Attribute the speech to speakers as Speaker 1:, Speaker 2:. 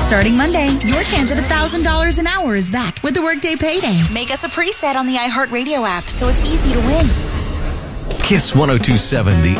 Speaker 1: Starting Monday, your chance at $1,000 an hour is back with the Workday Payday. Make us a preset on the iHeartRadio app so it's easy to win.
Speaker 2: Kiss 102.7, the